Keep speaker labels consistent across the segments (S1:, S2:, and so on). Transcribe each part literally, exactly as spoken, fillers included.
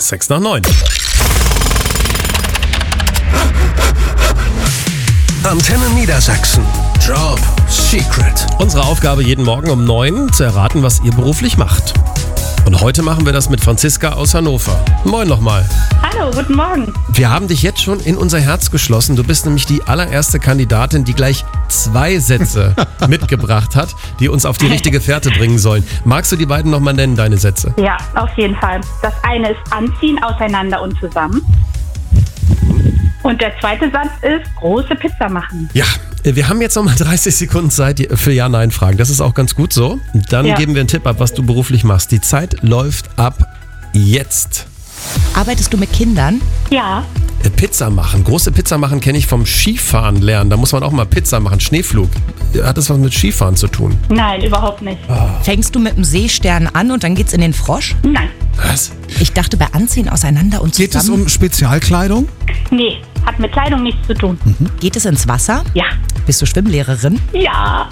S1: sechs nach neun.
S2: Antenne Niedersachsen. Job Secret.
S1: Unsere Aufgabe jeden Morgen um neun zu erraten, was ihr beruflich macht. Und heute machen wir das mit Franziska aus Hannover. Moin nochmal.
S3: Hallo, guten Morgen.
S1: Wir haben dich jetzt schon in unser Herz geschlossen. Du bist nämlich die allererste Kandidatin, die gleich zwei Sätze mitgebracht hat, die uns auf die richtige Fährte bringen sollen. Magst du die beiden nochmal nennen, deine Sätze?
S3: Ja, auf jeden Fall. Das eine ist anziehen, auseinander und zusammen. Und der zweite Satz ist große Pizza machen.
S1: Ja, wir haben jetzt nochmal dreißig Sekunden Zeit für Ja-Nein-Fragen. Das ist auch ganz gut so. Dann
S3: Ja.
S1: geben wir einen Tipp ab, was du beruflich machst. Die Zeit läuft ab jetzt.
S4: Arbeitest du mit Kindern?
S3: Ja,
S1: Äh, Pizza machen. Große Pizza machen kenne ich vom Skifahren lernen. Da muss man auch mal Pizza machen. Schneeflug. Hat das was mit Skifahren zu tun?
S3: nein, überhaupt nicht.
S4: Fängst du mit dem Seestern an und dann geht's in den Frosch?
S3: Nein,
S1: Was?
S4: Ich dachte bei Anziehen auseinander und zusammen.
S5: Geht es um Spezialkleidung?
S3: nee, hat mit Kleidung nichts zu tun.
S4: Geht es ins Wasser?
S3: Ja,
S4: Bist du Schwimmlehrerin?
S3: ja,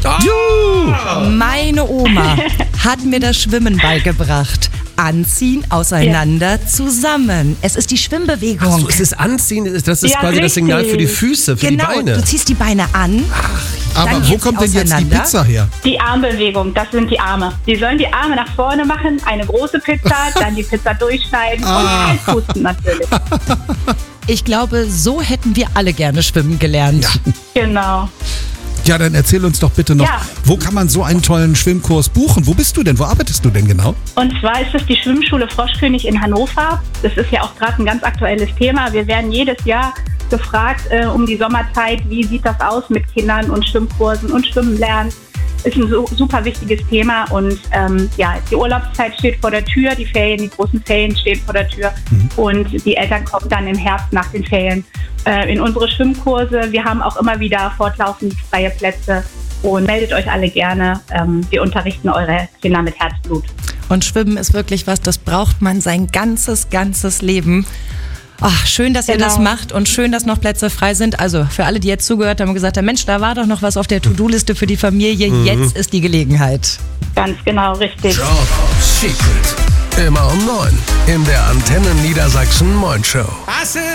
S4: Meine Oma hat mir das Schwimmen beigebracht. Anziehen, auseinander, zusammen. Es ist die Schwimmbewegung.
S1: So, es ist Anziehen, das ist
S3: Ja,
S1: quasi das
S3: richtig.
S1: Signal für die Füße, für
S4: genau,
S1: die Beine.
S4: du ziehst die Beine an.
S5: Aber
S4: Dann
S5: wo
S4: geht's
S5: kommt denn jetzt die
S4: auseinander.
S5: Pizza her?
S3: die Armbewegung, das sind die Arme. Die sollen die Arme nach vorne machen, eine große Pizza, dann die Pizza durchschneiden und halt pusten natürlich.
S4: Ich glaube, so hätten wir alle gerne schwimmen gelernt.
S3: Genau.
S5: Ja, dann erzähl uns doch bitte noch,
S3: Ja.
S5: wo kann man so einen tollen Schwimmkurs buchen? Wo bist du denn? Wo arbeitest du denn genau?
S3: Und zwar ist es die Schwimmschule Froschkönig in Hannover. Das ist ja auch gerade ein ganz aktuelles Thema. Wir werden jedes Jahr gefragt äh, um die Sommerzeit, wie sieht das aus mit Kindern und Schwimmkursen und Schwimmen lernen. Ist ein so, super wichtiges Thema und ähm, ja, die Urlaubszeit steht vor der Tür, die Ferien, die großen Ferien stehen vor der Tür und die Eltern kommen dann im Herbst nach den Ferien äh, in unsere Schwimmkurse. Wir haben auch immer wieder fortlaufend freie Plätze und meldet euch alle gerne. Ähm, wir unterrichten eure Kinder mit Herzblut.
S4: Und Schwimmen ist wirklich was, das braucht man sein ganzes, ganzes Leben. Ach, schön, dass ihr
S3: Genau.
S4: das macht und schön, dass noch Plätze frei sind. Also für alle, die jetzt zugehört haben und gesagt haben, Mensch, da war doch noch was auf der To-Do-Liste für die Familie. Jetzt ist die Gelegenheit.
S3: Ganz genau, richtig.
S2: Job Secret. Immer um neun in der Antenne Niedersachsen Morning Show.